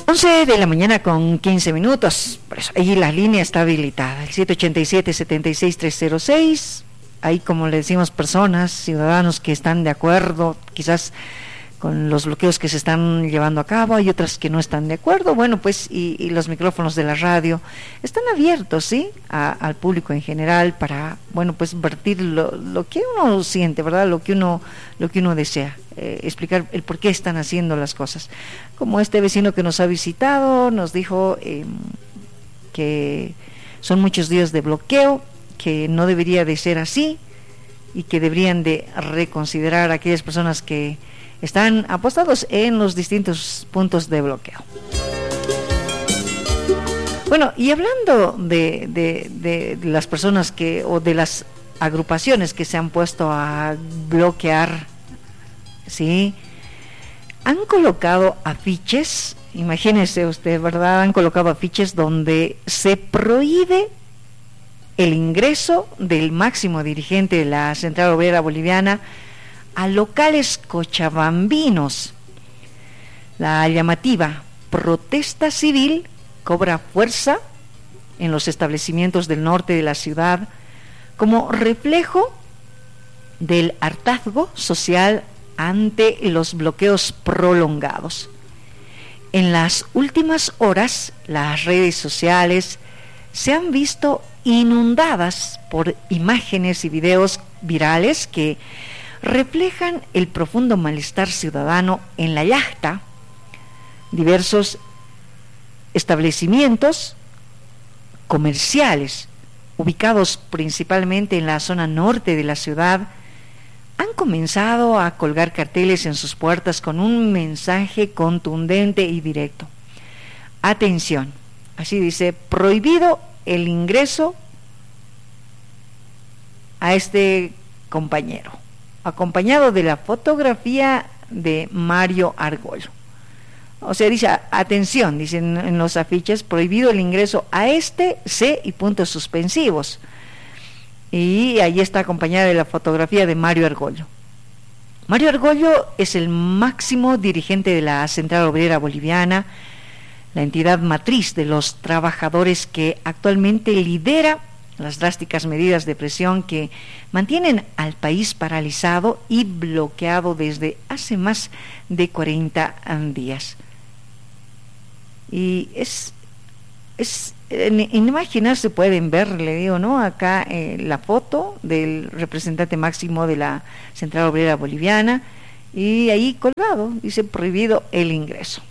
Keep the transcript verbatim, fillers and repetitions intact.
once de la mañana con quince minutos, por eso ahí la línea está habilitada, el siete ocho siete, siete seis tres cero seis, ahí como le decimos personas, ciudadanos que están de acuerdo, quizás con los bloqueos que se están llevando a cabo, hay otras que no están de acuerdo, bueno pues y, y los micrófonos de la radio están abiertos, ¿sí? A, al público en general para, bueno pues vertir lo, lo que uno siente, ¿verdad? Lo que uno, lo que uno desea, eh, explicar el por qué están haciendo las cosas. Como este vecino que nos ha visitado, nos dijo eh, que son muchos días de bloqueo, que no debería de ser así y que deberían de reconsiderar a aquellas personas que están apostados en los distintos puntos de bloqueo. Bueno, y hablando de, de, de las personas que, o de las agrupaciones que se han puesto a bloquear, ¿sí? Han colocado afiches, imagínese usted, ¿verdad? Han colocado afiches donde se prohíbe el ingreso del máximo dirigente de la Central Obrera Boliviana a locales cochabambinos. La llamativa protesta civil cobra fuerza en los establecimientos del norte de la ciudad como reflejo del hartazgo social ante los bloqueos prolongados. En las últimas horas, las redes sociales se han visto inundadas por imágenes y videos virales que reflejan el profundo malestar ciudadano en la yacta. Diversos establecimientos comerciales ubicados principalmente en la zona norte de la ciudad han comenzado a colgar carteles en sus puertas con un mensaje contundente y directo. Atención, así dice: prohibido el ingreso a este compañero, acompañado de la fotografía de Mario Argollo. O sea, dice, atención, dicen en los afiches, prohibido el ingreso a este, C y puntos suspensivos. Y ahí está acompañada de la fotografía de Mario Argollo. Mario Argollo es el máximo dirigente de la Central Obrera Boliviana, la entidad matriz de los trabajadores que actualmente lidera las drásticas medidas de presión que mantienen al país paralizado y bloqueado desde hace más de cuarenta días. Y es, es en, en imaginarse, pueden ver, le digo, ¿no? Acá eh, la foto del representante máximo de la Central Obrera Boliviana, y ahí colgado dice prohibido el ingreso.